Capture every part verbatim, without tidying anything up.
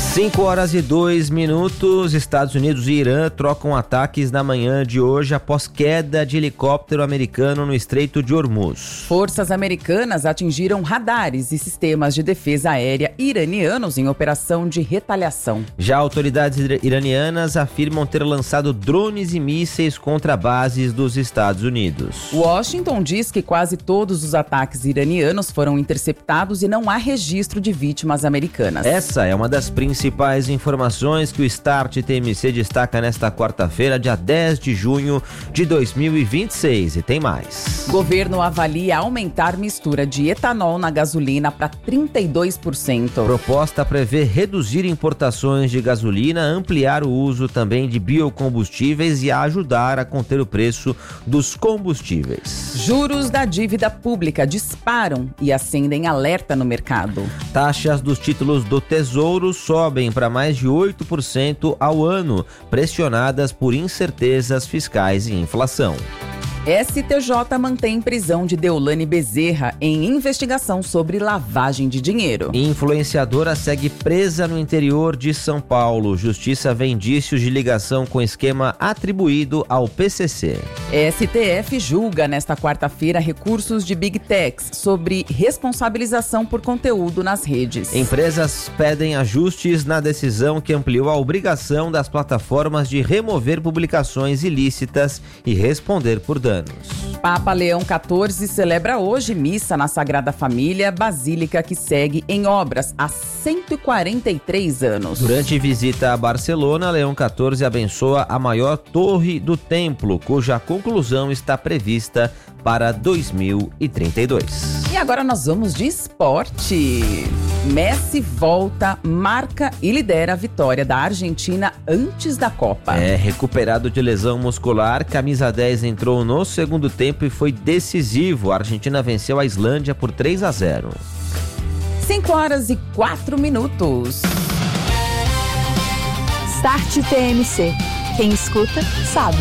cinco horas e dois minutos, Estados Unidos e Irã trocam ataques na manhã de hoje após queda de helicóptero americano no Estreito de Hormuz. Forças americanas atingiram radares e sistemas de defesa aérea iranianos em operação de retaliação. Já autoridades iranianas afirmam ter lançado drones e mísseis contra bases dos Estados Unidos. Washington diz que quase todos os ataques iranianos foram interceptados e não há registro de vítimas americanas. Essa é uma das principais Principais informações que o Start T M C destaca nesta quarta-feira, dia dez de junho de dois mil e vinte e seis. E tem mais. Governo avalia aumentar mistura de etanol na gasolina para trinta e dois por cento. Proposta prevê reduzir importações de gasolina, ampliar o uso também de biocombustíveis e ajudar a conter o preço dos combustíveis. Juros da dívida pública disparam e acendem alerta no mercado. Taxas dos títulos do Tesouro sobem para mais de oito por cento ao ano, pressionadas por incertezas fiscais e inflação. S T J mantém prisão de Deolane Bezerra em investigação sobre lavagem de dinheiro. Influenciadora segue presa no interior de São Paulo. Justiça vê indícios de ligação com esquema atribuído ao P C C. S T F julga nesta quarta-feira recursos de Big Techs sobre responsabilização por conteúdo nas redes. Empresas pedem ajustes na decisão que ampliou a obrigação das plataformas de remover publicações ilícitas e responder por danos. Papa Leão quatorze celebra hoje missa na Sagrada Família, basílica que segue em obras há cento e quarenta e três anos. Durante visita a Barcelona, Leão quatorze abençoa a maior torre do templo, cuja conclusão está prevista para dois mil e trinta e dois. E agora nós vamos de esporte. Messi volta, marca e lidera a vitória da Argentina antes da Copa. É, recuperado de lesão muscular, camisa dez entrou no segundo tempo e foi decisivo. A Argentina venceu a Islândia por três a zero. cinco horas e quatro minutos. Start T M C. Quem escuta, sabe.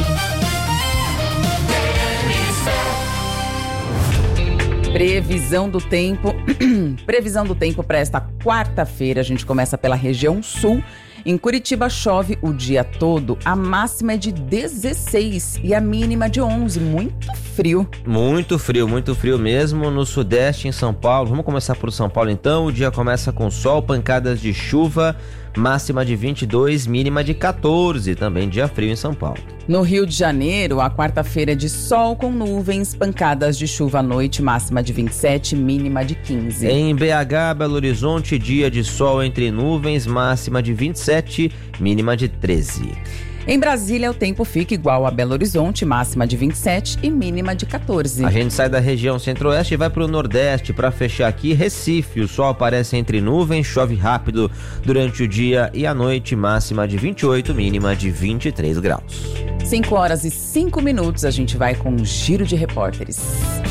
Previsão do tempo. Previsão do tempo para esta quarta-feira. A gente começa pela região sul. Em Curitiba chove o dia todo, a máxima é de dezesseis e a mínima de onze, muito frio. Muito frio, muito frio mesmo. No sudeste, em São Paulo, vamos começar por São Paulo então, o dia começa com sol, pancadas de chuva, máxima de vinte e dois, mínima de quatorze, também dia frio em São Paulo. No Rio de Janeiro, a quarta-feira é de sol com nuvens, pancadas de chuva à noite, máxima de vinte e sete, mínima de quinze. Em B H, Belo Horizonte, dia de sol entre nuvens, máxima de vinte e sete, mínima de treze. Em Brasília, o tempo fica igual a Belo Horizonte, máxima de vinte e sete e mínima de quatorze. A gente sai da região centro-oeste e vai para o nordeste. Para fechar aqui, Recife, o sol aparece entre nuvens, chove rápido durante o dia e a noite, máxima de vinte e oito, mínima de vinte e três graus. cinco horas e cinco minutos, a gente vai com um giro de repórteres.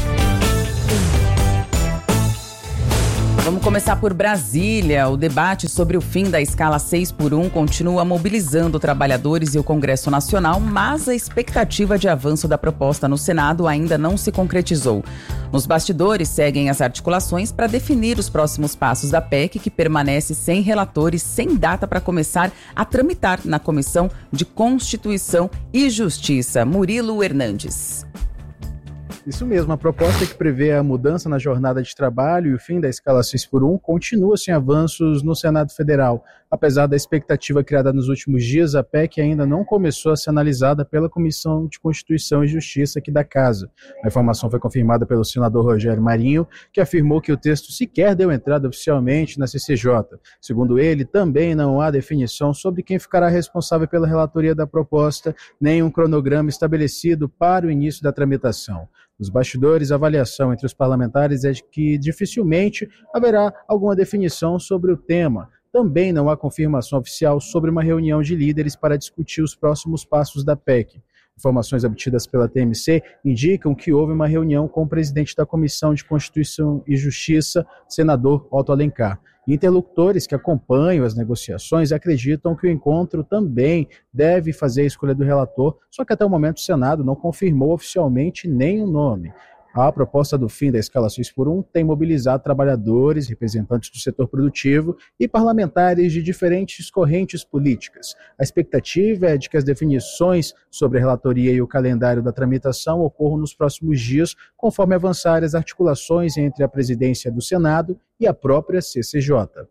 Vamos começar por Brasília. O debate sobre o fim da escala seis por um continua mobilizando trabalhadores e o Congresso Nacional, mas a expectativa de avanço da proposta no Senado ainda não se concretizou. Nos bastidores, seguem as articulações para definir os próximos passos da P E C, que permanece sem relatores, sem data para começar a tramitar na Comissão de Constituição e Justiça. Murilo Hernandes. Isso mesmo, a proposta que prevê a mudança na jornada de trabalho e o fim da escala seis por um continua sem avanços no Senado Federal. Apesar da expectativa criada nos últimos dias, a P E C ainda não começou a ser analisada pela Comissão de Constituição e Justiça aqui da Casa. A informação foi confirmada pelo senador Rogério Marinho, que afirmou que o texto sequer deu entrada oficialmente na C C J. Segundo ele, também não há definição sobre quem ficará responsável pela relatoria da proposta, nem um cronograma estabelecido para o início da tramitação. Nos bastidores, a avaliação entre os parlamentares é de que dificilmente haverá alguma definição sobre o tema. Também não há confirmação oficial sobre uma reunião de líderes para discutir os próximos passos da P E C. Informações obtidas pela T M C indicam que houve uma reunião com o presidente da Comissão de Constituição e Justiça, senador Otto Alencar. Interlocutores que acompanham as negociações acreditam que o encontro também deve fazer a escolha do relator, só que até o momento o Senado não confirmou oficialmente nenhum nome. A proposta do fim da escala seis por um tem mobilizado trabalhadores, representantes do setor produtivo e parlamentares de diferentes correntes políticas. A expectativa é de que as definições sobre a relatoria e o calendário da tramitação ocorram nos próximos dias, conforme avançarem as articulações entre a presidência do Senado e a própria C C J.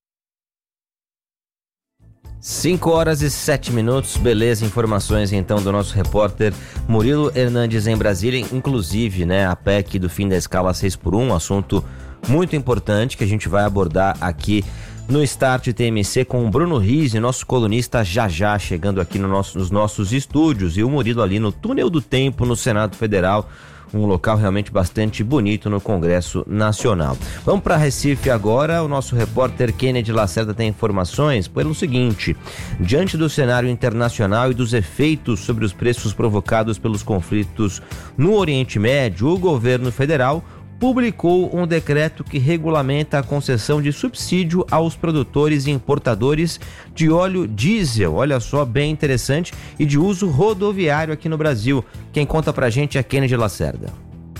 cinco horas e sete minutos, beleza, informações então do nosso repórter Murilo Hernandes em Brasília, inclusive, né, a P E C do fim da escala seis por um, um assunto muito importante que a gente vai abordar aqui no Start T M C com o Bruno Rizzi, nosso colunista, já já chegando aqui no nosso, nos nossos estúdios, e o Murilo ali no Túnel do Tempo, no Senado Federal, um local realmente bastante bonito no Congresso Nacional. Vamos para Recife agora. O nosso repórter Kennedy Lacerda tem informações pelo seguinte: diante do cenário internacional e dos efeitos sobre os preços provocados pelos conflitos no Oriente Médio, o governo federal publicou um decreto que regulamenta a concessão de subsídio aos produtores e importadores de óleo diesel, olha só, bem interessante, e de uso rodoviário aqui no Brasil. Quem conta pra gente é Kennedy Lacerda.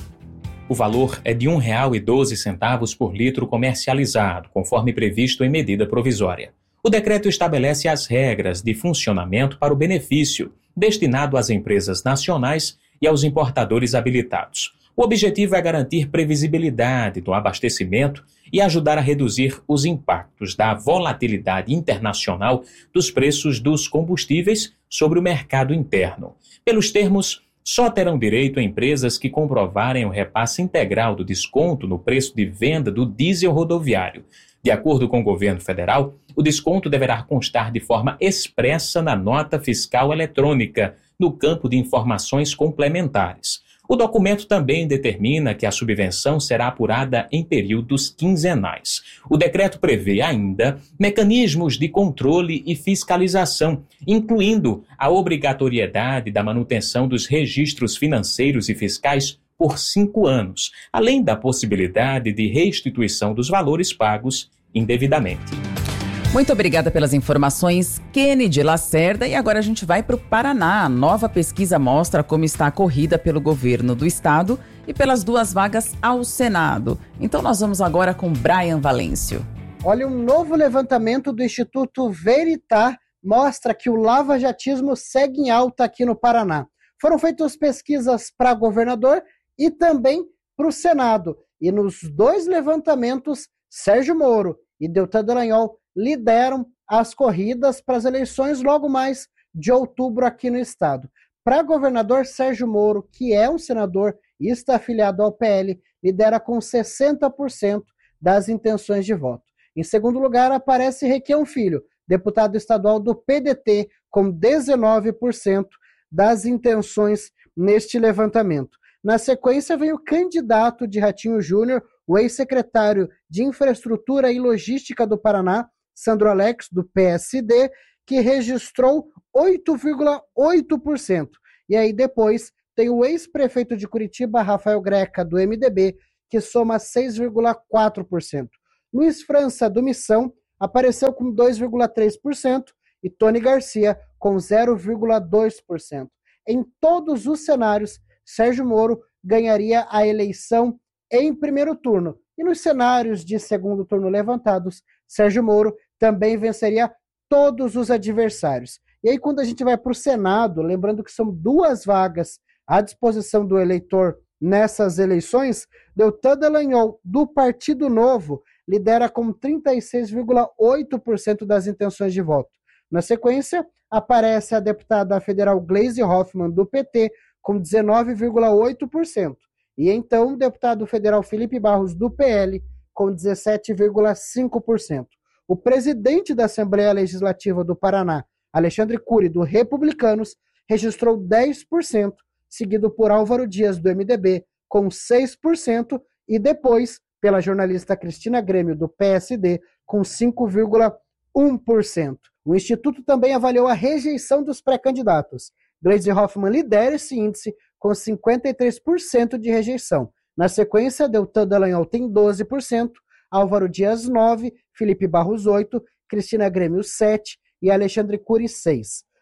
O valor é de um real e doze centavos por litro comercializado, conforme previsto em medida provisória. O decreto estabelece as regras de funcionamento para o benefício, destinado às empresas nacionais e aos importadores habilitados. O objetivo é garantir previsibilidade do abastecimento e ajudar a reduzir os impactos da volatilidade internacional dos preços dos combustíveis sobre o mercado interno. Pelos termos, só terão direito empresas que comprovarem o repasse integral do desconto no preço de venda do diesel rodoviário. De acordo com o governo federal, o desconto deverá constar de forma expressa na nota fiscal eletrônica, no campo de informações complementares. O documento também determina que a subvenção será apurada em períodos quinzenais. O decreto prevê ainda mecanismos de controle e fiscalização, incluindo a obrigatoriedade da manutenção dos registros financeiros e fiscais por cinco anos, além da possibilidade de restituição dos valores pagos indevidamente. Muito obrigada pelas informações, Kennedy Lacerda. E agora a gente vai para o Paraná. A nova pesquisa mostra como está a corrida pelo governo do estado e pelas duas vagas ao Senado. Então nós vamos agora com Brian Valêncio. Olha, um novo levantamento do Instituto Veritar mostra que o lavajatismo segue em alta aqui no Paraná. Foram feitas pesquisas para governador e também para o Senado. E nos dois levantamentos, Sérgio Moro e Deltan Dallagnol lideram as corridas para as eleições logo mais de outubro aqui no estado. Para governador, Sérgio Moro, que é um senador e está afiliado ao P L, lidera com sessenta por cento das intenções de voto. Em segundo lugar, aparece Requião Filho, deputado estadual do P D T, com dezenove por cento das intenções neste levantamento. Na sequência, vem o candidato de Ratinho Júnior, o ex-secretário de Infraestrutura e Logística do Paraná, Sandro Alex, do P S D, que registrou oito vírgula oito por cento. E aí depois tem o ex-prefeito de Curitiba, Rafael Greca, do M D B, que soma seis vírgula quatro por cento. Luiz França, do Missão, apareceu com dois vírgula três por cento e Tony Garcia com zero vírgula dois por cento. Em todos os cenários, Sérgio Moro ganharia a eleição em primeiro turno. E nos cenários de segundo turno levantados, Sérgio Moro também venceria todos os adversários. E aí, quando a gente vai para o Senado, lembrando que são duas vagas à disposição do eleitor nessas eleições, Deltan Dallagnol, do Partido Novo, lidera com trinta e seis vírgula oito por cento das intenções de voto. Na sequência, aparece a deputada federal Gleisi Hoffmann, do P T, com dezenove vírgula oito por cento. E então, o deputado federal Felipe Barros, do P L, com dezessete vírgula cinco por cento. O presidente da Assembleia Legislativa do Paraná, Alexandre Cury, do Republicanos, registrou dez por cento, seguido por Álvaro Dias, do M D B, com seis por cento, e depois pela jornalista Cristina Grêmio, do P S D, com cinco vírgula um por cento. O Instituto também avaliou a rejeição dos pré-candidatos. Gleisi Hoffmann lidera esse índice com cinquenta e três por cento de rejeição. Na sequência, Deltan Dallagnol tem doze por cento, Álvaro Dias nove por cento, Felipe Barros oito por cento, Cristina Grêmio sete por cento e Alexandre Cury seis por cento.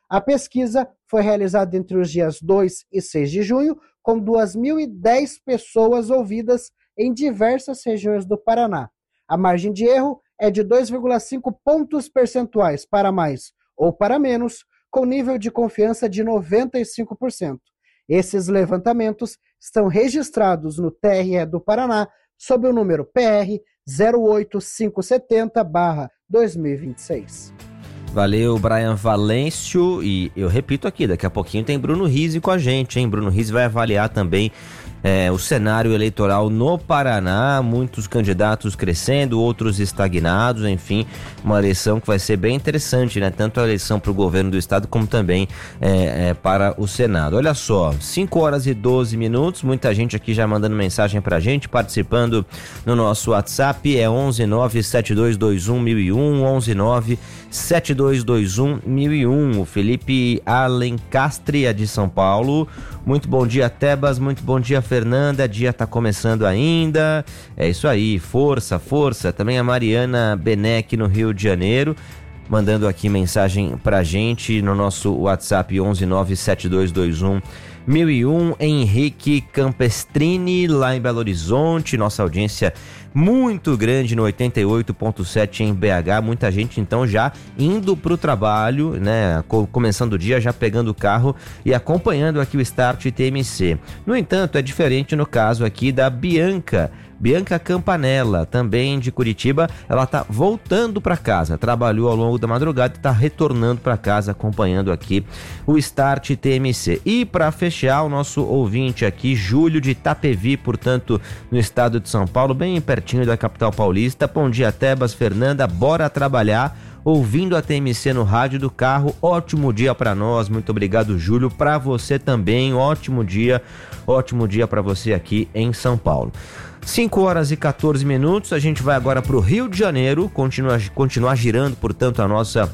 A pesquisa foi realizada entre os dias dois e seis de junho, com duas mil e dez pessoas ouvidas em diversas regiões do Paraná. A margem de erro é de dois vírgula cinco pontos percentuais para mais ou para menos, com nível de confiança de noventa e cinco por cento. Esses levantamentos estão registrados no T R E do Paraná sob o número P R zero oito cinco sete zero barra dois mil e vinte e seis. Valeu, Brian Valêncio, e eu repito aqui, daqui a pouquinho tem Bruno Rizzi com a gente, hein? Bruno Rizzi vai avaliar também é, o cenário eleitoral no Paraná, muitos candidatos crescendo, outros estagnados, enfim, uma eleição que vai ser bem interessante, né? Tanto a eleição para o governo do estado como também é, é, para o Senado. Olha só, cinco horas e doze minutos, muita gente aqui já mandando mensagem pra gente, participando no nosso WhatsApp, é onze nove sete dois dois um mil e um, onze nove sete dois dois um mil e um. O Felipe Alencastre é de São Paulo. Muito bom dia, Tebas, muito bom dia, Fernanda, dia tá começando ainda, é isso aí, força, força. Também a Mariana Benek no Rio de Janeiro, mandando aqui mensagem pra gente no nosso WhatsApp onze nove sete dois dois um mil e um. Henrique Campestrini lá em Belo Horizonte, nossa audiência muito grande no oitenta e oito ponto sete em B H, muita gente então já indo pro trabalho, né, começando o dia já pegando o carro e acompanhando aqui o Start T M C. No entanto, é diferente no caso aqui da Bianca, Bianca Campanella, também de Curitiba. Ela tá voltando para casa, trabalhou ao longo da madrugada e tá retornando para casa acompanhando aqui o Start T M C. E para fechar, o nosso ouvinte aqui, Júlio de Itapevi, portanto, no estado de São Paulo, bem pertinho da capital paulista. Bom dia, Tebas, Fernanda, bora trabalhar ouvindo a T M C no rádio do carro. Ótimo dia para nós, muito obrigado, Júlio, para você também, ótimo dia, ótimo dia para você aqui em São Paulo. cinco horas e quatorze minutos, a gente vai agora para o Rio de Janeiro, continuar, continuar girando, portanto, a nossa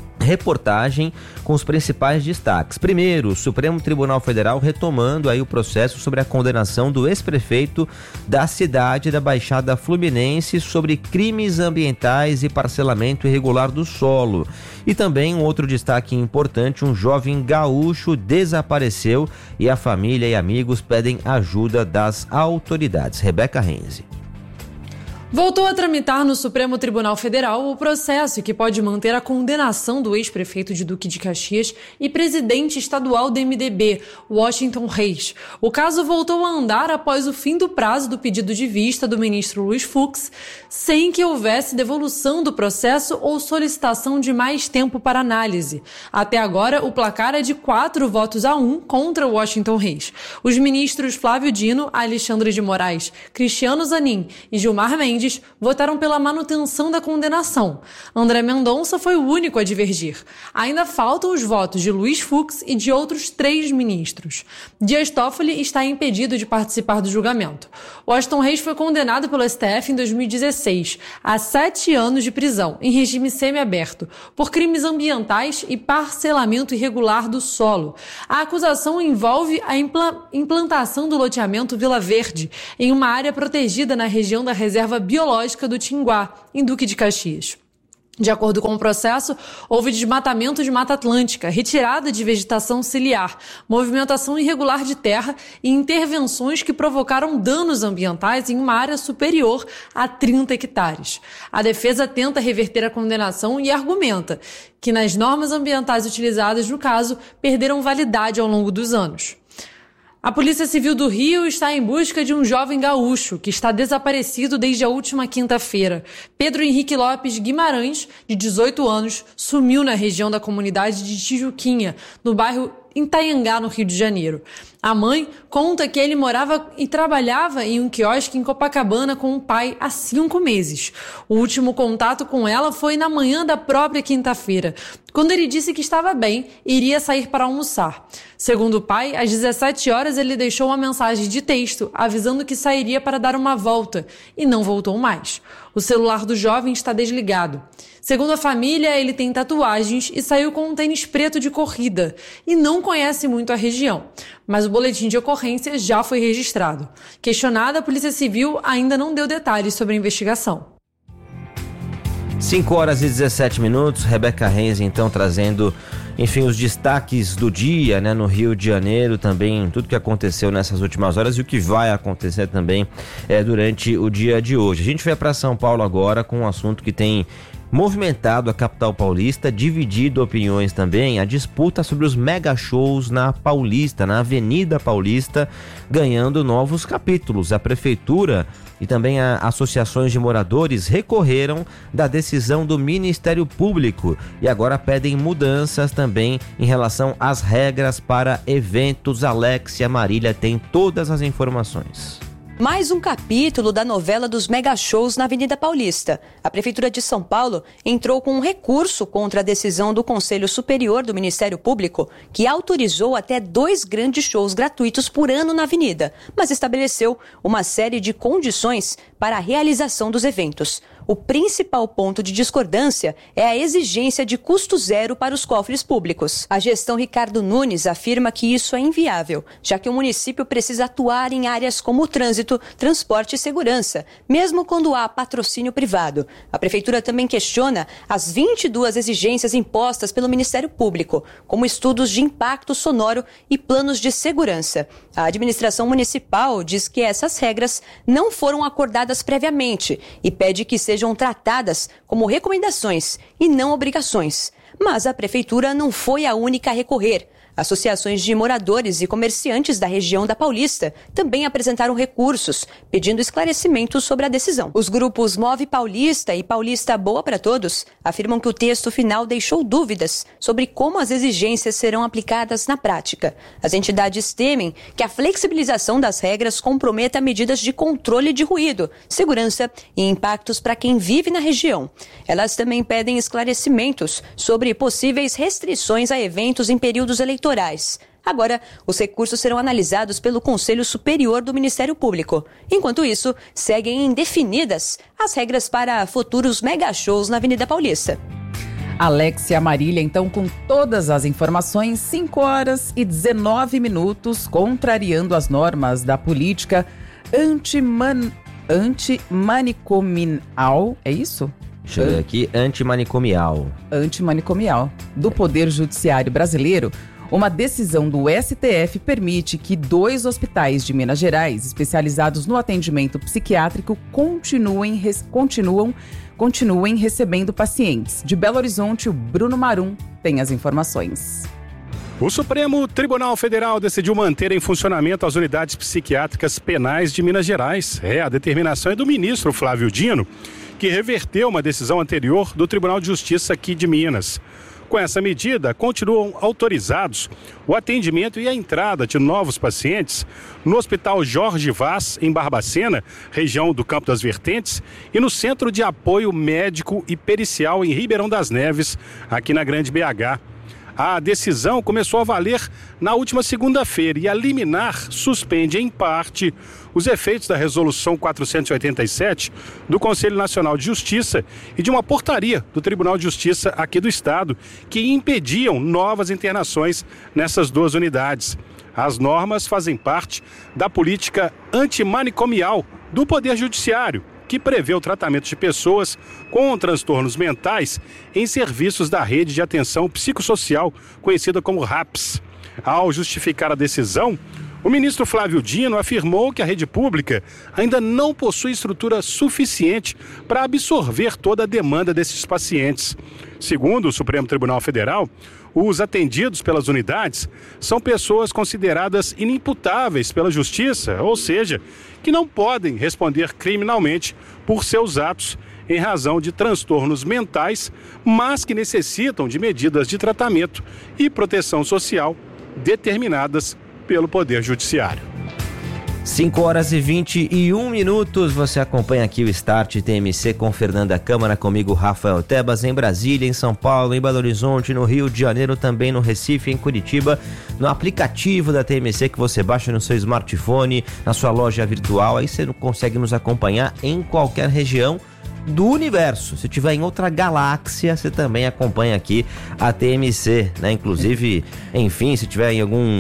reportagem com os principais destaques. Primeiro, o Supremo Tribunal Federal retomando aí o processo sobre a condenação do ex-prefeito da cidade da Baixada Fluminense sobre crimes ambientais e parcelamento irregular do solo. E também um outro destaque importante, um jovem gaúcho desapareceu e a família e amigos pedem ajuda das autoridades. Rebeca Renzi. Voltou a tramitar no Supremo Tribunal Federal o processo que pode manter a condenação do ex-prefeito de Duque de Caxias e presidente estadual do M D B, Washington Reis. O caso voltou a andar após o fim do prazo do pedido de vista do ministro Luiz Fux, sem que houvesse devolução do processo ou solicitação de mais tempo para análise. Até agora, o placar é de quatro votos a um contra Washington Reis. Os ministros Flávio Dino, Alexandre de Moraes, Cristiano Zanin e Gilmar Mendes votaram pela manutenção da condenação. André Mendonça foi o único a divergir. Ainda faltam os votos de Luiz Fux e de outros três ministros. Dias Toffoli está impedido de participar do julgamento. Washington Reis foi condenado pelo S T F em dois mil e dezesseis a sete anos de prisão, em regime semiaberto, por crimes ambientais e parcelamento irregular do solo. A acusação envolve a impla- implantação do loteamento Vila Verde, em uma área protegida na região da Reserva Biológica do Tinguá, em Duque de Caxias. De acordo com o processo, houve desmatamento de Mata Atlântica, retirada de vegetação ciliar, movimentação irregular de terra e intervenções que provocaram danos ambientais em uma área superior a trinta hectares. A defesa tenta reverter a condenação e argumenta que nas normas ambientais utilizadas no caso perderam validade ao longo dos anos. A Polícia Civil do Rio está em busca de um jovem gaúcho que está desaparecido desde a última quinta-feira. Pedro Henrique Lopes Guimarães, de dezoito anos, sumiu na região da comunidade de Tijuquinha, no bairro Itaiangá, no Rio de Janeiro. A mãe conta que ele morava e trabalhava em um quiosque em Copacabana com o pai há cinco meses. O último contato com ela foi na manhã da própria quinta-feira, quando ele disse que estava bem e iria sair para almoçar. Segundo o pai, às dezessete horas ele deixou uma mensagem de texto avisando que sairia para dar uma volta e não voltou mais. O celular do jovem está desligado. Segundo a família, ele tem tatuagens e saiu com um tênis preto de corrida e não conhece muito a região. Mas o boletim de ocorrência já foi registrado. Questionada, a Polícia Civil ainda não deu detalhes sobre a investigação. cinco horas e dezessete minutos, Rebeca Renz então trazendo, enfim, os destaques do dia, né, no Rio de Janeiro, também tudo que aconteceu nessas últimas horas e o que vai acontecer também é, durante o dia de hoje. A gente vai para São Paulo agora com um assunto que tem movimentado a capital paulista, dividido opiniões também, a disputa sobre os mega shows na Paulista, na Avenida Paulista, ganhando novos capítulos. A prefeitura e também as associações de moradores recorreram da decisão do Ministério Público e agora pedem mudanças também em relação às regras para eventos. Alexia Marília tem todas as informações. Mais um capítulo da novela dos mega shows na Avenida Paulista. A Prefeitura de São Paulo entrou com um recurso contra a decisão do Conselho Superior do Ministério Público, que autorizou até dois grandes shows gratuitos por ano na Avenida, mas estabeleceu uma série de condições para a realização dos eventos. O principal ponto de discordância é a exigência de custo zero para os cofres públicos. A gestão Ricardo Nunes afirma que isso é inviável, já que o município precisa atuar em áreas como o trânsito, transporte e segurança, mesmo quando há patrocínio privado. A Prefeitura também questiona as vinte e duas exigências impostas pelo Ministério Público, como estudos de impacto sonoro e planos de segurança. A administração municipal diz que essas regras não foram acordadas previamente e pede que sejam sejam tratadas como recomendações e não obrigações. Mas a Prefeitura não foi a única a recorrer. Associações de moradores e comerciantes da região da Paulista também apresentaram recursos, pedindo esclarecimentos sobre a decisão. Os grupos Move Paulista e Paulista Boa para Todos afirmam que o texto final deixou dúvidas sobre como as exigências serão aplicadas na prática. As entidades temem que a flexibilização das regras comprometa medidas de controle de ruído, segurança e impactos para quem vive na região. Elas também pedem esclarecimentos sobre possíveis restrições a eventos em períodos eleitorais. Agora, os recursos serão analisados pelo Conselho Superior do Ministério Público. Enquanto isso, seguem indefinidas as regras para futuros mega shows na Avenida Paulista. Alexia Marília, então, com todas as informações, cinco horas e dezenove minutos, contrariando as normas da política antiman... antimanicomial, é isso? Deixa eu ver aqui, antimanicomial. Antimanicomial do Poder Judiciário Brasileiro. Uma decisão do S T F permite que dois hospitais de Minas Gerais, especializados no atendimento psiquiátrico, continuem, res, continuam, continuem recebendo pacientes. De Belo Horizonte, o Bruno Marum tem as informações. O Supremo Tribunal Federal decidiu manter em funcionamento as unidades psiquiátricas penais de Minas Gerais. É, a determinação é do ministro Flávio Dino, que reverteu uma decisão anterior do Tribunal de Justiça aqui de Minas. Com essa medida, continuam autorizados o atendimento e a entrada de novos pacientes no Hospital Jorge Vaz, em Barbacena, região do Campo das Vertentes, e no Centro de Apoio Médico e Pericial em Ribeirão das Neves, aqui na Grande B H. A decisão começou a valer na última segunda-feira e a liminar suspende em parte os efeitos da Resolução quatrocentos e oitenta e sete do Conselho Nacional de Justiça e de uma portaria do Tribunal de Justiça aqui do Estado que impediam novas internações nessas duas unidades. As normas fazem parte da política antimanicomial do Poder Judiciário, que prevê o tratamento de pessoas com transtornos mentais em serviços da rede de atenção psicossocial, conhecida como RAPS. Ao justificar a decisão, o ministro Flávio Dino afirmou que a rede pública ainda não possui estrutura suficiente para absorver toda a demanda desses pacientes. Segundo o Supremo Tribunal Federal, os atendidos pelas unidades são pessoas consideradas inimputáveis pela justiça, ou seja, que não podem responder criminalmente por seus atos em razão de transtornos mentais, mas que necessitam de medidas de tratamento e proteção social determinadas pelo Poder Judiciário. cinco horas e vinte e um minutos, você acompanha aqui o Start T M C com Fernanda Câmara, comigo Rafael Tebas, em Brasília, em São Paulo, em Belo Horizonte, no Rio de Janeiro, também no Recife, em Curitiba, no aplicativo da T M C que você baixa no seu smartphone, na sua loja virtual, aí você consegue nos acompanhar em qualquer região do universo. Se tiver em outra galáxia, você também acompanha aqui a T M C, né? Inclusive, enfim, se tiver em algum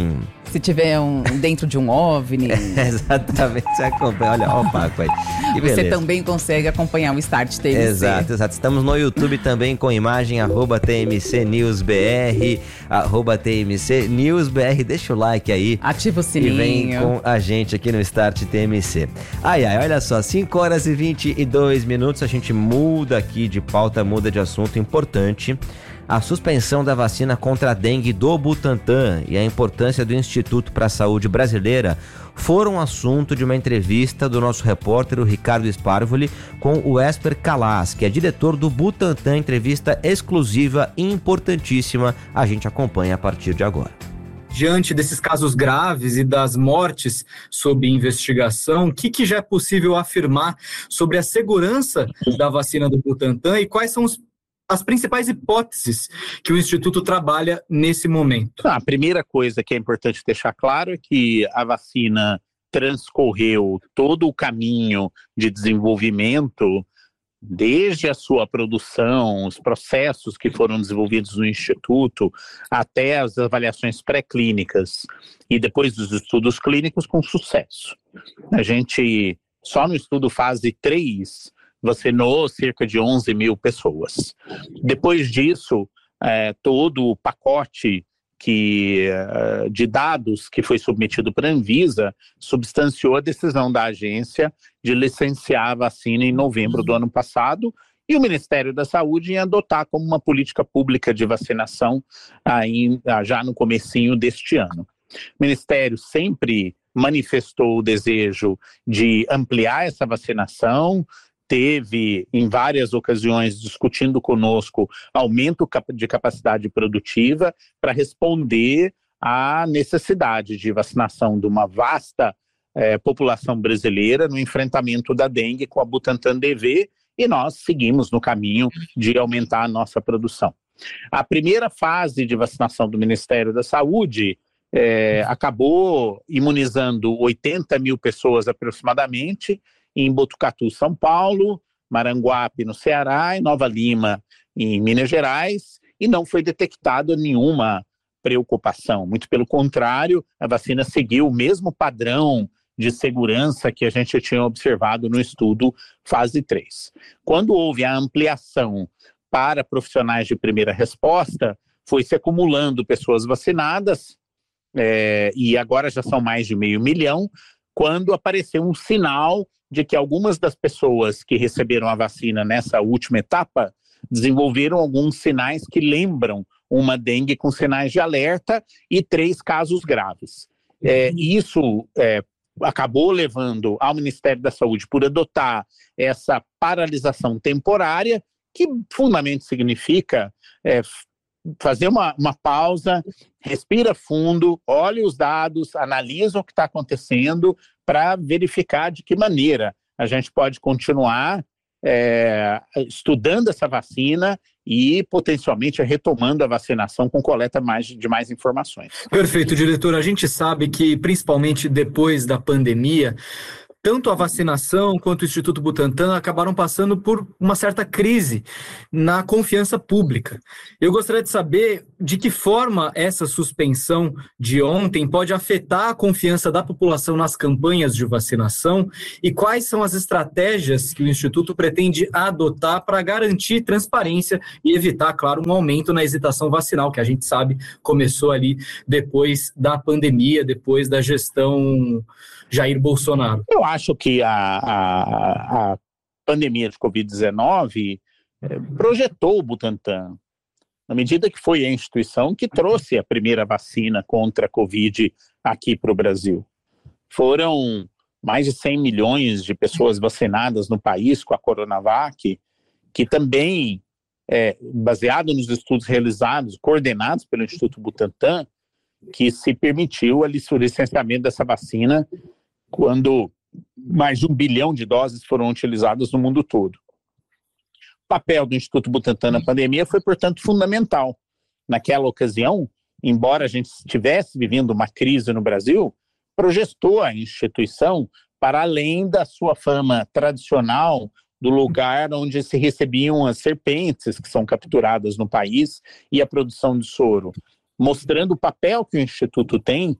Se tiver um dentro de um OVNI. É, exatamente, você acompanha. Olha, olha o Paco aí. Que beleza. Você também consegue acompanhar o Start T M C. Exato, exato. Estamos no YouTube também com imagem, arroba T M C News B R, arroba T M C News B R. Deixa o like aí. Ativa o sininho. E vem com a gente aqui no Start T M C. Ai, ai, olha só, cinco horas e vinte e dois minutos, a gente muda aqui de pauta, muda de assunto importante. A suspensão da vacina contra a dengue do Butantan e a importância do Instituto para a Saúde Brasileira foram assunto de uma entrevista do nosso repórter, o Ricardo Sparvoli, com o Esper Calas, que é diretor do Butantan. Entrevista exclusiva e importantíssima. A gente acompanha a partir de agora. Diante desses casos graves e das mortes sob investigação, o que, que já é possível afirmar sobre a segurança da vacina do Butantan e quais são os as principais hipóteses que o Instituto trabalha nesse momento? A primeira coisa que é importante deixar claro é que a vacina transcorreu todo o caminho de desenvolvimento, desde a sua produção, os processos que foram desenvolvidos no Instituto, até as avaliações pré-clínicas e depois dos estudos clínicos com sucesso. A gente, só no estudo fase três, vacinou cerca de onze mil pessoas. Depois disso, é, todo o pacote que, uh, de dados que foi submetido para a Anvisa substanciou a decisão da agência de licenciar a vacina em novembro do ano passado, e o Ministério da Saúde em adotar como uma política pública de vacinação aí, já no comecinho deste ano. O Ministério sempre manifestou o desejo de ampliar essa vacinação, teve em várias ocasiões discutindo conosco aumento de capacidade produtiva para responder à necessidade de vacinação de uma vasta eh, população brasileira no enfrentamento da dengue com a Butantan D V, e nós seguimos no caminho de aumentar a nossa produção. A primeira fase de vacinação do Ministério da Saúde eh, acabou imunizando oitenta mil pessoas aproximadamente, em Botucatu, São Paulo, Maranguape, no Ceará, e Nova Lima, em Minas Gerais, e não foi detectada nenhuma preocupação. Muito pelo contrário, a vacina seguiu o mesmo padrão de segurança que a gente tinha observado no estudo fase três. Quando houve a ampliação para profissionais de primeira resposta, foi se acumulando pessoas vacinadas, é, e agora já são mais de meio milhão, quando apareceu um sinal de que algumas das pessoas que receberam a vacina nessa última etapa desenvolveram alguns sinais que lembram uma dengue com sinais de alerta e três casos graves. É, isso é, acabou levando ao Ministério da Saúde por adotar essa paralisação temporária, que fundamentalmente significa é, fazer uma, uma pausa, respira fundo, olha os dados, analisa o que está acontecendo para verificar de que maneira a gente pode continuar é, estudando essa vacina e potencialmente retomando a vacinação com coleta mais, de mais informações. Perfeito, diretor. A gente sabe que, principalmente depois da pandemia, tanto a vacinação quanto o Instituto Butantan acabaram passando por uma certa crise na confiança pública. Eu gostaria de saber de que forma essa suspensão de ontem pode afetar a confiança da população nas campanhas de vacinação e quais são as estratégias que o Instituto pretende adotar para garantir transparência e evitar, claro, um aumento na hesitação vacinal, que a gente sabe começou ali depois da pandemia, depois da gestão Jair Bolsonaro. Eu acho que a, a, a pandemia de covid dezenove eh, projetou o Butantan, na medida que foi a instituição que trouxe a primeira vacina contra a Covid aqui para o Brasil. Foram mais de cem milhões de pessoas vacinadas no país com a Coronavac, que também, é, baseado nos estudos realizados, coordenados pelo Instituto Butantan, que se permitiu o licenciamento dessa vacina quando mais de um bilhão de doses foram utilizadas no mundo todo. O papel do Instituto Butantan na pandemia foi, portanto, fundamental. Naquela ocasião, embora a gente estivesse vivendo uma crise no Brasil, projetou a instituição para além da sua fama tradicional do lugar onde se recebiam as serpentes que são capturadas no país e a produção de soro, mostrando o papel que o Instituto tem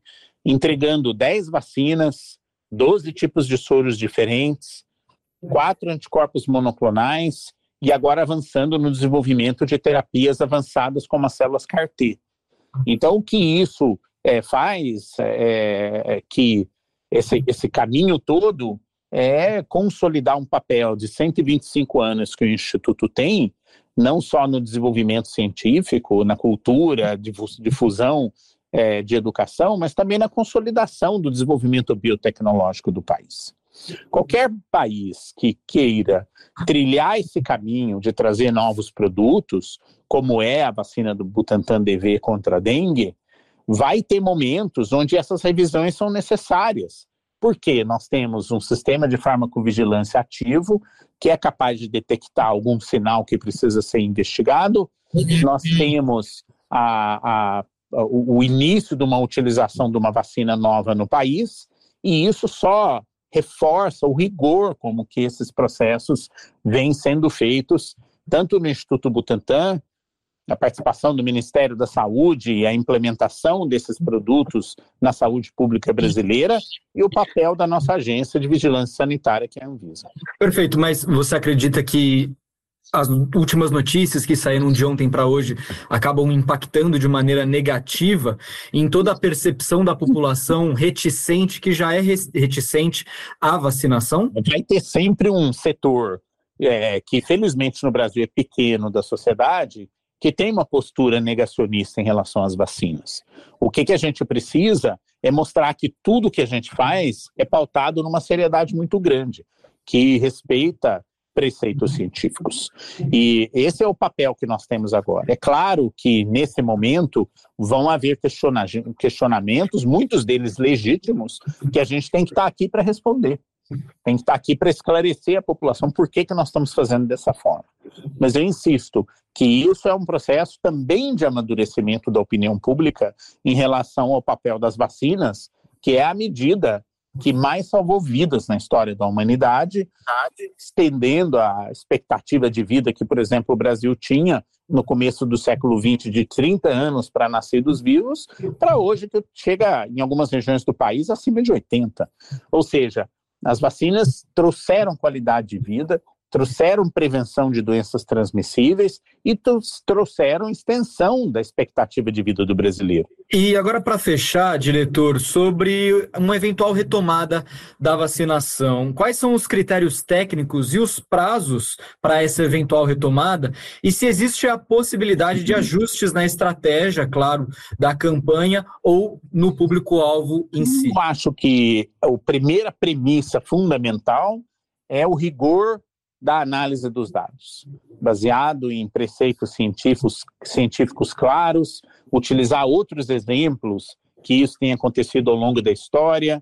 entregando dez vacinas, doze tipos de soros diferentes, quatro anticorpos monoclonais e agora avançando no desenvolvimento de terapias avançadas como as células C A R T. Então, o que isso é, faz é, é que esse, esse caminho todo é consolidar um papel de cento e vinte e cinco anos que o Instituto tem, não só no desenvolvimento científico, na cultura, difusão é, de educação, mas também na consolidação do desenvolvimento biotecnológico do país. Qualquer país que queira trilhar esse caminho de trazer novos produtos, como é a vacina do Butantan D V contra a dengue, vai ter momentos onde essas revisões são necessárias. Porque nós temos um sistema de farmacovigilância ativo que é capaz de detectar algum sinal que precisa ser investigado. Nós temos a, a, o, o início de uma utilização de uma vacina nova no país, e isso só reforça o rigor como que esses processos vêm sendo feitos, tanto no Instituto Butantan, a participação do Ministério da Saúde e a implementação desses produtos na saúde pública brasileira e o papel da nossa agência de vigilância sanitária, que é a Anvisa. Perfeito, mas você acredita que as últimas notícias que saíram de ontem para hoje acabam impactando de maneira negativa em toda a percepção da população reticente, que já é reticente à vacinação? Vai ter sempre um setor é, que, felizmente, no Brasil é pequeno da sociedade, que tem uma postura negacionista em relação às vacinas. O que, que a gente precisa é mostrar que tudo que a gente faz é pautado numa seriedade muito grande, que respeita preceitos científicos. E esse é o papel que nós temos agora. É claro que, nesse momento, vão haver questionamentos, muitos deles legítimos, que a gente tem que estar aqui para responder. Tem que estar aqui para esclarecer a população por que, que nós estamos fazendo dessa forma. Mas eu insisto que isso é um processo também de amadurecimento da opinião pública em relação ao papel das vacinas, que é a medida que mais salvou vidas na história da humanidade, estendendo a expectativa de vida que, por exemplo, o Brasil tinha no começo do século vinte de trinta anos para nascidos vivos, para hoje que chega em algumas regiões do país acima de oitenta. Ou seja, as vacinas trouxeram qualidade de vida, trouxeram prevenção de doenças transmissíveis e trouxeram extensão da expectativa de vida do brasileiro. E agora, para fechar, diretor, sobre uma eventual retomada da vacinação, quais são os critérios técnicos e os prazos para essa eventual retomada? E se existe a possibilidade de ajustes na estratégia, claro, da campanha ou no público-alvo em si? Eu acho que a primeira premissa fundamental é o rigor da análise dos dados, baseado em preceitos científicos, científicos claros, utilizar outros exemplos que isso tenha acontecido ao longo da história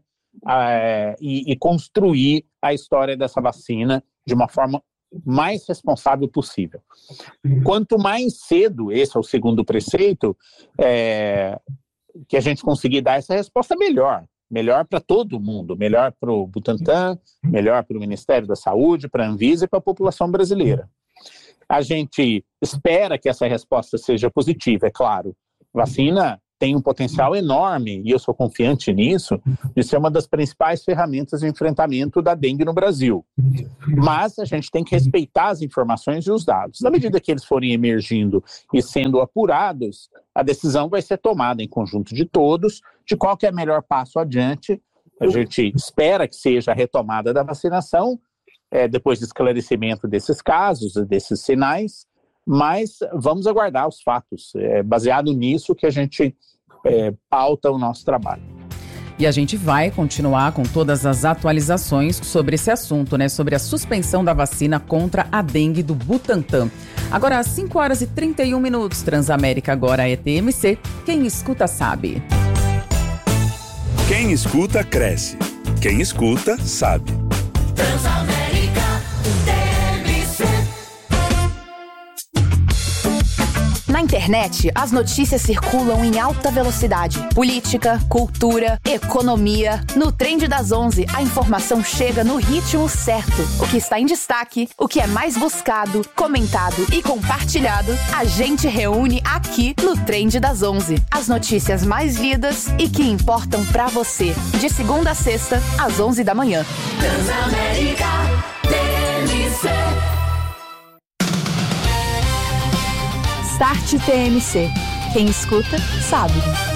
uh, e, e construir a história dessa vacina de uma forma mais responsável possível. Quanto mais cedo, esse é o segundo preceito, é, que a gente conseguir dar essa resposta, melhor. Melhor para todo mundo, melhor para o Butantan, melhor para o Ministério da Saúde, para a Anvisa e para a população brasileira. A gente espera que essa resposta seja positiva, é claro. Vacina tem um potencial enorme, e eu sou confiante nisso, de ser uma das principais ferramentas de enfrentamento da dengue no Brasil. Mas a gente tem que respeitar as informações e os dados. Na medida que eles forem emergindo e sendo apurados, a decisão vai ser tomada em conjunto de todos, de qual que é o melhor passo adiante. A gente espera que seja a retomada da vacinação, é, depois do esclarecimento desses casos, desses sinais, mas vamos aguardar os fatos. É baseado nisso que a gente é, pauta o nosso trabalho. E a gente vai continuar com todas as atualizações sobre esse assunto, né? Sobre a suspensão da vacina contra a dengue do Butantan. Agora, às cinco horas e trinta e um minutos, Transamérica agora é T M C. Quem escuta sabe. Quem escuta, cresce. Quem escuta, sabe. Transamérica T M C. Na internet, as notícias circulam em alta velocidade. Política, cultura, economia. No Trend das onze, a informação chega no ritmo certo. O que está em destaque, o que é mais buscado, comentado e compartilhado, a gente reúne aqui no Trend das onze. As notícias mais lidas e que importam pra você. De segunda a sexta, às onze da manhã. Transamérica T M C. Start T M C. Quem escuta, sabe.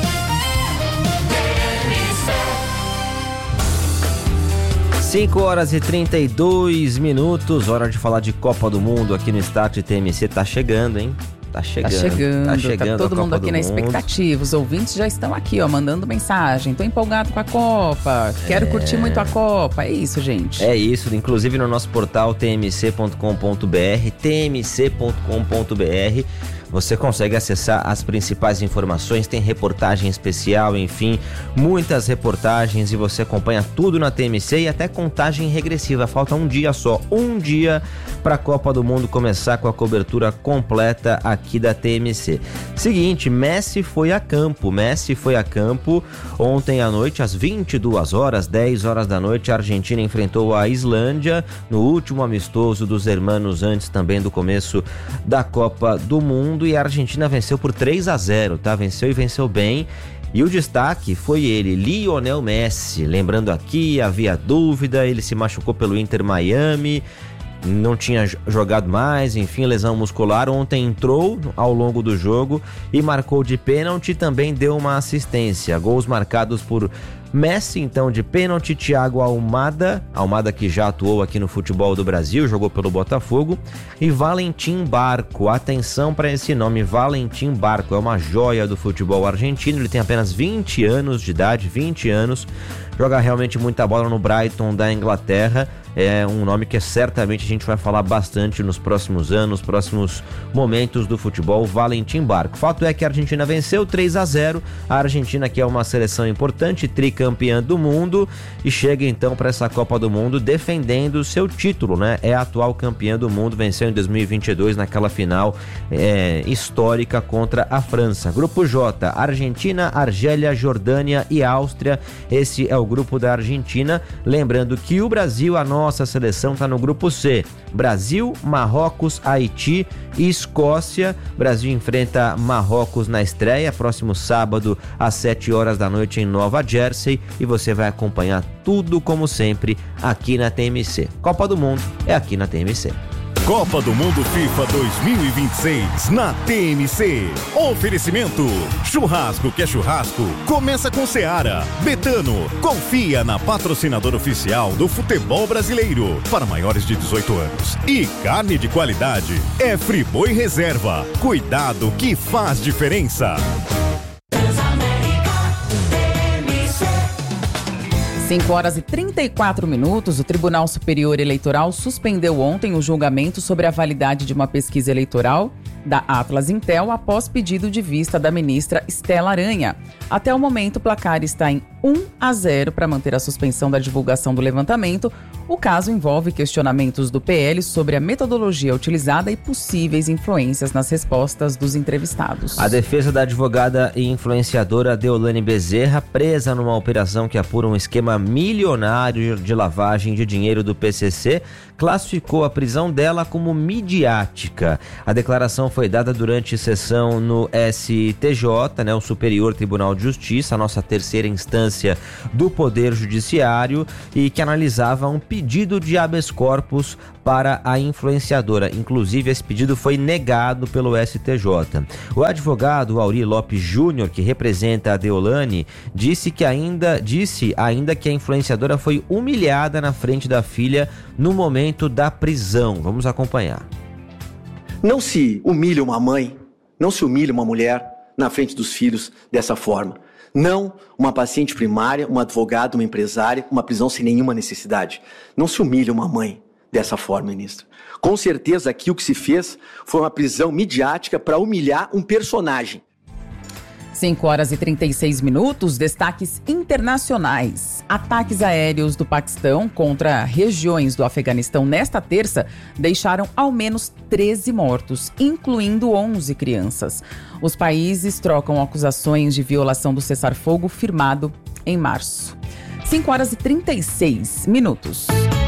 cinco horas e trinta e dois minutos, hora de falar de Copa do Mundo aqui no Start T M C. Tá chegando, hein? Tá chegando. Tá chegando, tá, chegando tá todo mundo aqui na mundo. expectativa. Os ouvintes já estão aqui, ó, mandando mensagem. Tô empolgado com a Copa, quero É. curtir muito a Copa. É isso, gente. É isso, inclusive no nosso portal t m c ponto com ponto b r, t m c ponto com ponto b r, você consegue acessar as principais informações, tem reportagem especial, enfim, muitas reportagens, e você acompanha tudo na T M C e até contagem regressiva. Falta um dia só, um dia para a Copa do Mundo começar, com a cobertura completa aqui da T M C. Seguinte, Messi foi a campo, Messi foi a campo ontem à noite, às vinte e duas horas, dez horas da noite, a Argentina enfrentou a Islândia no último amistoso dos hermanos, antes também do começo da Copa do Mundo, e a Argentina venceu por três a zero, tá? Venceu e venceu bem. E o destaque foi ele, Lionel Messi. Lembrando aqui, havia dúvida, ele se machucou pelo Inter Miami, não tinha jogado mais, enfim, lesão muscular. Ontem entrou ao longo do jogo e marcou de pênalti, também deu uma assistência. Gols marcados por Messi, então, de pênalti, Thiago Almada, Almada que já atuou aqui no futebol do Brasil, jogou pelo Botafogo, e Valentim Barco. Atenção para esse nome, Valentim Barco, é uma joia do futebol argentino, ele tem apenas vinte anos de idade, vinte anos, joga realmente muita bola no Brighton da Inglaterra, é um nome que certamente a gente vai falar bastante nos próximos anos, próximos momentos do futebol, Valentim Barco. Fato é que a Argentina venceu três a zero, a Argentina, que é uma seleção importante, tricampeã do mundo, e chega então para essa Copa do Mundo defendendo o seu título, né? É a atual campeã do mundo, venceu em dois mil e vinte e dois naquela final é, histórica contra a França. Grupo J, Argentina, Argélia, Jordânia e Áustria. Esse é o grupo da Argentina. Lembrando que o Brasil, a nossa seleção, está no grupo C. Brasil, Marrocos, Haiti e Escócia. Brasil enfrenta Marrocos na estreia, próximo sábado às sete horas da noite em Nova Jersey, e você vai acompanhar tudo como sempre aqui na T M C. Copa do Mundo é aqui na T M C. Copa do Mundo FIFA dois mil e vinte e seis na T M C. Oferecimento: churrasco que é churrasco, começa com Seara. Betano, confia na patrocinadora oficial do futebol brasileiro para maiores de dezoito anos. E carne de qualidade é Friboi Reserva. Cuidado que faz diferença. cinco horas e trinta e quatro minutos, o Tribunal Superior Eleitoral suspendeu ontem o julgamento sobre a validade de uma pesquisa eleitoral da Atlas Intel após pedido de vista da ministra Estela Aranha. Até o momento, o placar está em um a zero para manter a suspensão da divulgação do levantamento. O caso envolve questionamentos do P L sobre a metodologia utilizada e possíveis influências nas respostas dos entrevistados. A defesa da advogada e influenciadora Deolane Bezerra, presa numa operação que apura um esquema milionário de lavagem de dinheiro do P C C, classificou a prisão dela como midiática. A declaração foi dada durante sessão no S T J, né, o Superior Tribunal de Justiça, a nossa terceira instância do Poder Judiciário, e que analisava um pedido de habeas corpus para a influenciadora. Inclusive, esse pedido foi negado pelo S T J. O advogado Auri Lopes Júnior, que representa a Deolane, disse que ainda, disse ainda que a influenciadora foi humilhada na frente da filha no momento da prisão. Vamos acompanhar. Não se humilha uma mãe, não se humilha uma mulher na frente dos filhos dessa forma. Não uma paciente primária, um advogado, uma empresária, uma prisão sem nenhuma necessidade. Não se humilha uma mãe dessa forma, ministro. Com certeza aqui o que se fez foi uma prisão midiática para humilhar um personagem. cinco horas e trinta e seis minutos, destaques internacionais. Ataques aéreos do Paquistão contra regiões do Afeganistão nesta terça deixaram ao menos treze mortos, incluindo onze crianças. Os países trocam acusações de violação do cessar-fogo firmado em março. cinco horas e trinta e seis minutos.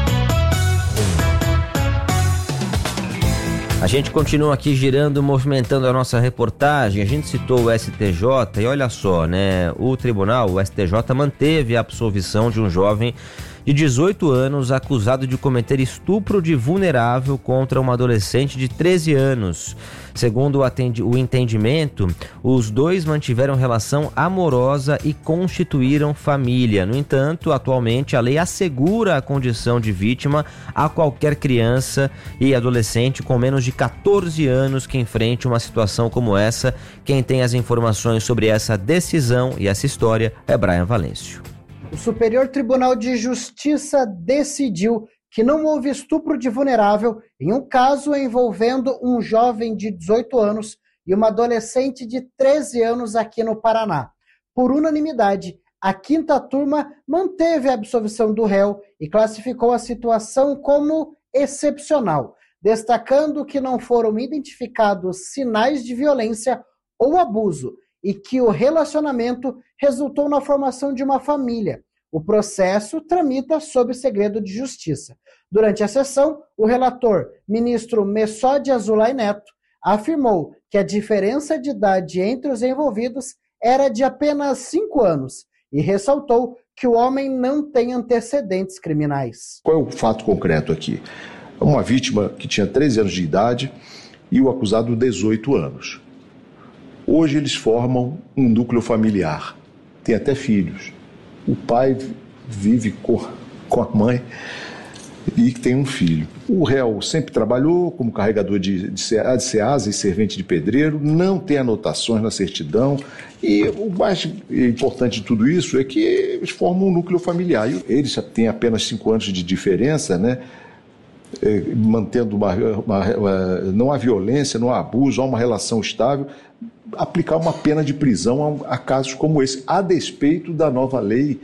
A gente continua aqui girando, movimentando a nossa reportagem. A gente citou o S T J e olha só, né? O tribunal, o S T J, manteve a absolvição de um jovem de dezoito anos acusado de cometer estupro de vulnerável contra uma adolescente de treze anos. Segundo o, atendi- o entendimento, os dois mantiveram relação amorosa e constituíram família. No entanto, atualmente a lei assegura a condição de vítima a qualquer criança e adolescente com menos de catorze anos que enfrente uma situação como essa. Quem tem as informações sobre essa decisão e essa história é Brian Valêncio. O Superior Tribunal de Justiça decidiu que não houve estupro de vulnerável em um caso envolvendo um jovem de dezoito anos e uma adolescente de treze anos aqui no Paraná. Por unanimidade, a quinta turma manteve a absolvição do réu e classificou a situação como excepcional, destacando que não foram identificados sinais de violência ou abuso e que o relacionamento resultou na formação de uma família. O processo tramita sob segredo de justiça. Durante a sessão, o relator, ministro Messode Azulay Neto, afirmou que a diferença de idade entre os envolvidos era de apenas cinco anos e ressaltou que o homem não tem antecedentes criminais. Qual é o fato concreto aqui? Uma vítima que tinha treze anos de idade e o acusado dezoito anos. Hoje eles formam um núcleo familiar, tem até filhos. O pai vive com a mãe e tem um filho. O réu sempre trabalhou como carregador de, de SEASA e servente de pedreiro, não tem anotações na certidão e o mais importante de tudo isso é que eles formam um núcleo familiar. Eles já têm apenas cinco anos de diferença, né? Mantendo uma, uma, uma, não há violência, não há abuso, há uma relação estável, aplicar uma pena de prisão a, a casos como esse, a despeito da nova lei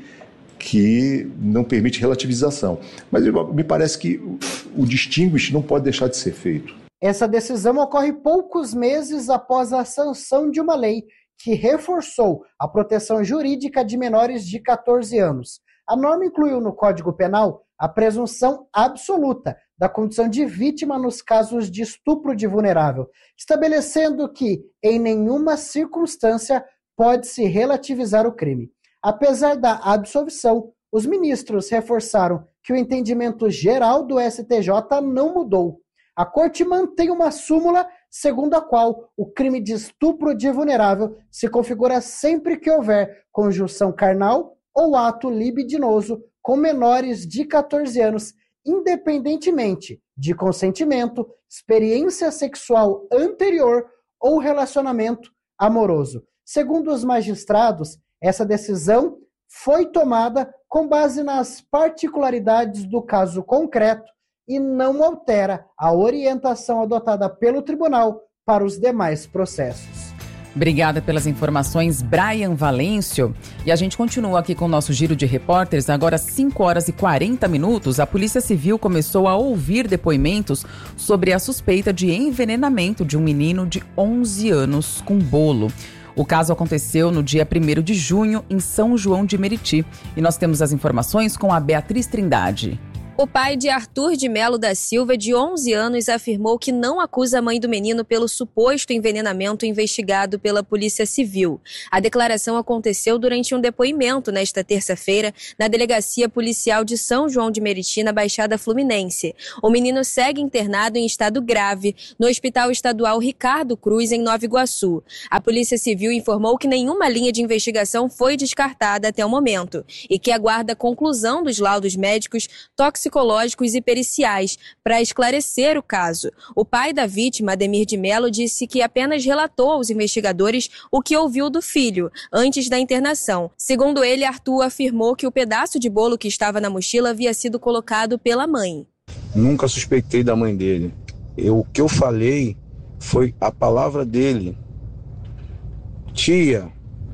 que não permite relativização. Mas me parece que o, o distinguish não pode deixar de ser feito. Essa decisão ocorre poucos meses após a sanção de uma lei que reforçou a proteção jurídica de menores de catorze anos. A norma incluiu no Código Penal a presunção absoluta da condição de vítima nos casos de estupro de vulnerável, estabelecendo que, em nenhuma circunstância, pode-se relativizar o crime. Apesar da absolvição, os ministros reforçaram que o entendimento geral do S T J não mudou. A Corte mantém uma súmula segundo a qual o crime de estupro de vulnerável se configura sempre que houver conjunção carnal ou ato libidinoso com menores de catorze anos, independentemente de consentimento, experiência sexual anterior ou relacionamento amoroso. Segundo os magistrados, essa decisão foi tomada com base nas particularidades do caso concreto e não altera a orientação adotada pelo tribunal para os demais processos. Obrigada pelas informações, Brian Valêncio. E a gente continua aqui com o nosso giro de repórteres. Agora, cinco horas e quarenta minutos, a Polícia Civil começou a ouvir depoimentos sobre a suspeita de envenenamento de um menino de onze anos com bolo. O caso aconteceu no dia primeiro de junho, em São João de Meriti. E nós temos as informações com a Beatriz Trindade. O pai de Arthur de Melo da Silva, de onze anos, afirmou que não acusa a mãe do menino pelo suposto envenenamento investigado pela Polícia Civil. A declaração aconteceu durante um depoimento nesta terça-feira na Delegacia Policial de São João de Meriti, na Baixada Fluminense. O menino segue internado em estado grave no Hospital Estadual Ricardo Cruz, em Nova Iguaçu. A Polícia Civil informou que nenhuma linha de investigação foi descartada até o momento e que aguarda a conclusão dos laudos médicos, toxicológicos e periciais para esclarecer o caso. O pai da vítima, Ademir de Melo, disse que apenas relatou aos investigadores o que ouviu do filho antes da internação. Segundo ele, Arthur afirmou que o pedaço de bolo que estava na mochila havia sido colocado pela mãe. Nunca suspeitei da mãe dele. Eu, o que eu falei foi a palavra dele. Tia,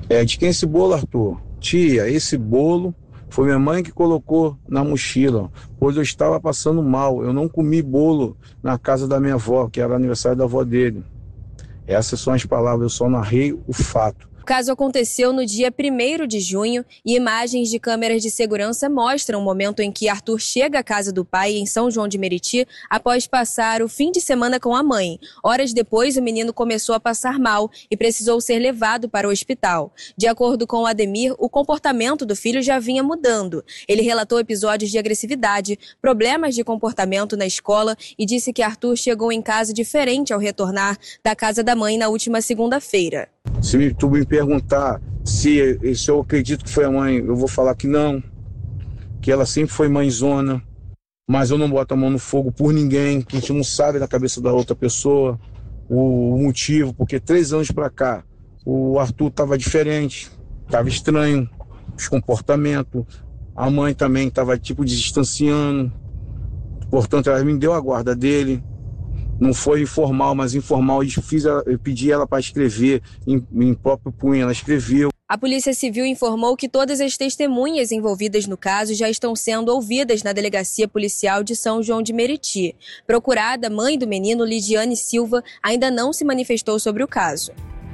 É, de quem esse bolo, Arthur? Tia, esse bolo foi minha mãe que colocou na mochila, pois eu estava passando mal. Eu não comi bolo na casa da minha avó, que era aniversário da avó dele. Essas são as palavras, eu só narrei o fato. O caso aconteceu no dia primeiro de junho e imagens de câmeras de segurança mostram o momento em que Arthur chega à casa do pai em São João de Meriti após passar o fim de semana com a mãe. Horas depois, o menino começou a passar mal e precisou ser levado para o hospital. De acordo com o Ademir, o comportamento do filho já vinha mudando. Ele relatou episódios de agressividade, problemas de comportamento na escola e disse que Arthur chegou em casa diferente ao retornar da casa da mãe na última segunda-feira. Se tu me perguntar se, se eu acredito que foi a mãe, eu vou falar que não, que ela sempre foi mãezona, mas eu não boto a mão no fogo por ninguém, que a gente não sabe da cabeça da outra pessoa o, o motivo, porque três anos pra cá o Arthur tava diferente, tava estranho, os comportamentos, a mãe também tava tipo distanciando, portanto ela me deu a guarda dele. Não foi formal, mas informal. Eu, fiz, eu pedi ela para escrever em, em próprio punho, ela escreveu. A Polícia Civil informou que todas as testemunhas envolvidas no caso já estão sendo ouvidas na Delegacia Policial de São João de Meriti. Procurada, mãe do menino, Lidiane Silva, ainda não se manifestou sobre o caso.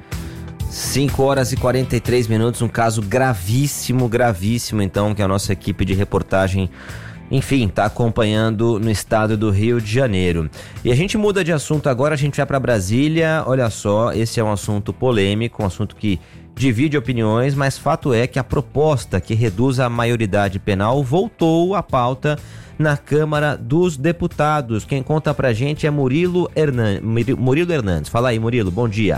cinco horas e quarenta e três minutos, um caso gravíssimo, gravíssimo, então, que a nossa equipe de reportagem, enfim, está acompanhando no estado do Rio de Janeiro. E a gente muda de assunto agora, a gente vai para Brasília. Olha só, esse é um assunto polêmico, um assunto que divide opiniões, mas fato é que a proposta que reduz a maioridade penal voltou à pauta na Câmara dos Deputados. Quem conta pra gente é Murilo Hernandes. Murilo Hernandes. Fala aí, Murilo, bom dia.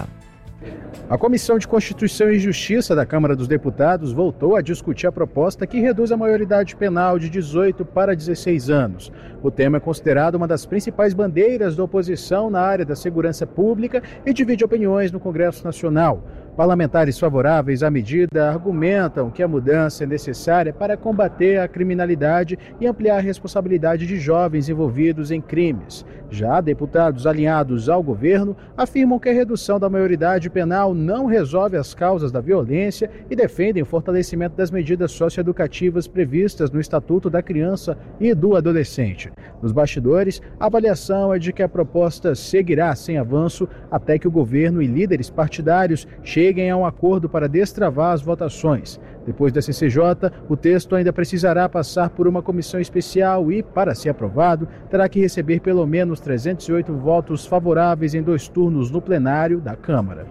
A Comissão de Constituição e Justiça da Câmara dos Deputados voltou a discutir a proposta que reduz a maioridade penal de dezoito para dezesseis anos. O tema é considerado uma das principais bandeiras da oposição na área da segurança pública e divide opiniões no Congresso Nacional. Parlamentares favoráveis à medida argumentam que a mudança é necessária para combater a criminalidade e ampliar a responsabilidade de jovens envolvidos em crimes. Já deputados alinhados ao governo afirmam que a redução da maioridade penal não resolve as causas da violência e defendem o fortalecimento das medidas socioeducativas previstas no Estatuto da Criança e do Adolescente. Nos bastidores, a avaliação é de que a proposta seguirá sem avanço até que o governo e líderes partidários cheguem a um acordo para destravar as votações. Depois da C C J, o texto ainda precisará passar por uma comissão especial e, para ser aprovado, terá que receber pelo menos trezentos e oito votos favoráveis em dois turnos no plenário da Câmara.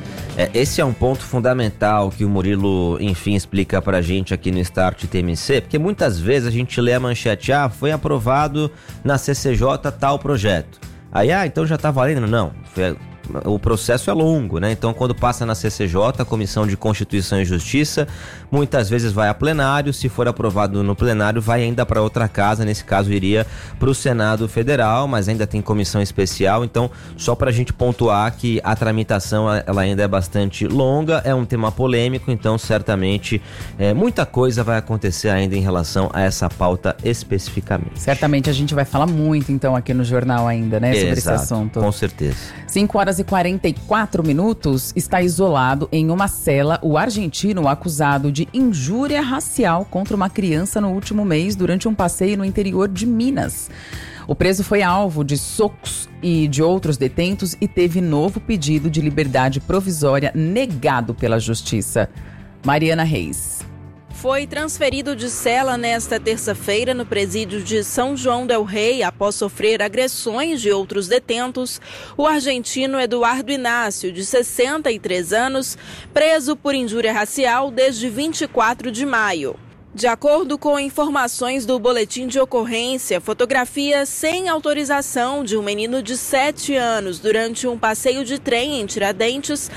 É, esse é um ponto fundamental que o Murilo, enfim, explica pra gente aqui no Start T M C, porque muitas vezes a gente lê a manchete, ah, foi aprovado na C C J tal projeto. Aí, ah, então já tá valendo? Não, foi... O processo é longo, né? Então, quando passa na C C J, a Comissão de Constituição e Justiça, muitas vezes vai a plenário. Se for aprovado no plenário, vai ainda para outra casa. Nesse caso, iria para o Senado Federal, mas ainda tem comissão especial. Então, só para a gente pontuar que a tramitação ela ainda é bastante longa, é um tema polêmico. Então, certamente, é, muita coisa vai acontecer ainda em relação a essa pauta especificamente. Certamente a gente vai falar muito, então, aqui no jornal ainda, né? Sobre Exato, esse assunto. Com certeza. cinco horas e quarenta e quatro minutos, está isolado em uma cela o argentino acusado de injúria racial contra uma criança no último mês durante um passeio no interior de Minas. O preso foi alvo de socos e de outros detentos e teve novo pedido de liberdade provisória negado pela Justiça. Mariana Reis. Foi transferido de cela nesta terça-feira no presídio de São João del Rei após sofrer agressões de outros detentos. O argentino Eduardo Inácio, de sessenta e três anos, preso por injúria racial desde vinte e quatro de maio. De acordo com informações do boletim de ocorrência, fotografia sem autorização de um menino de sete anos durante um passeio de trem em Tiradentes